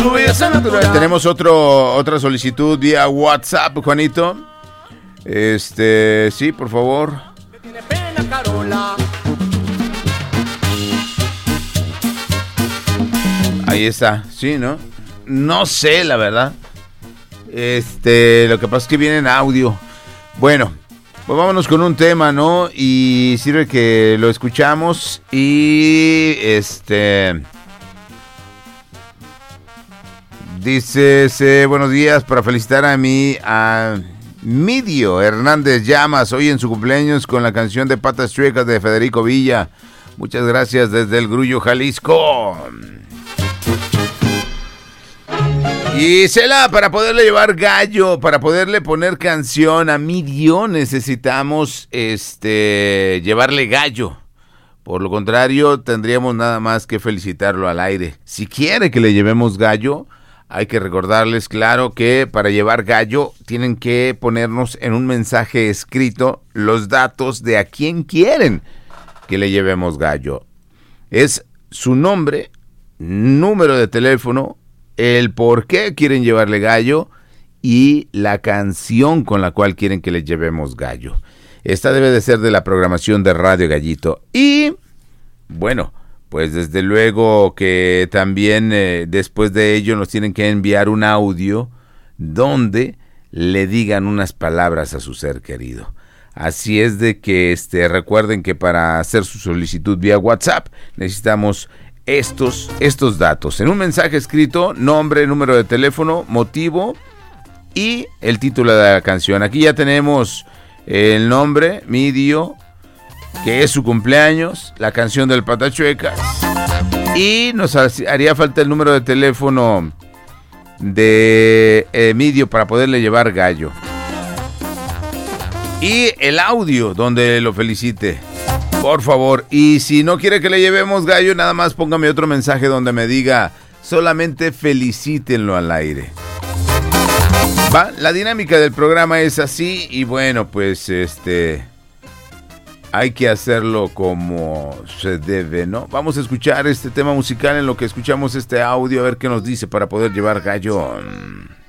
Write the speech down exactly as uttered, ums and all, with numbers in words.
tu belleza natural. Tenemos otro, otra solicitud vía WhatsApp, Juanito. Este, sí, por favor. Tiene pena, Carola. Ahí está, sí, ¿no? No sé, la verdad. Este, lo que pasa es que viene en audio. Bueno, pues vámonos con un tema, ¿no? Y sirve que lo escuchamos y este dice, eh, buenos días, para felicitar a mi a Midio Hernández Llamas, hoy en su cumpleaños con la canción de Patas Chuecas de Federico Villa. Muchas gracias desde el Grullo, Jalisco. Y Cela, para poderle llevar gallo, para poderle poner canción a Midio, necesitamos este llevarle gallo. Por lo contrario, tendríamos nada más que felicitarlo al aire. Si quiere que le llevemos gallo, hay que recordarles, claro, que para llevar gallo tienen que ponernos en un mensaje escrito los datos de a quién quieren que le llevemos gallo. Es su nombre, número de teléfono, el por qué quieren llevarle gallo y la canción con la cual quieren que le llevemos gallo. Esta debe de ser de la programación de Radio Gallito. Y, bueno, pues desde luego que también eh, después de ello nos tienen que enviar un audio donde le digan unas palabras a su ser querido. Así es de que este, recuerden que para hacer su solicitud vía WhatsApp necesitamos estos, estos datos. En un mensaje escrito, nombre, número de teléfono, motivo y el título de la canción. Aquí ya tenemos el nombre, Midio, que es su cumpleaños, la canción del Patachuecas, y nos haría falta el número de teléfono de eh, Midio para poderle llevar gallo. Y el audio donde lo felicite, por favor. Y si no quiere que le llevemos gallo, nada más póngame otro mensaje donde me diga, solamente felicítenlo al aire. Va, la dinámica del programa es así y bueno, pues este hay que hacerlo como se debe, ¿no? Vamos a escuchar este tema musical en lo que escuchamos este audio, a ver qué nos dice para poder llevar gallo.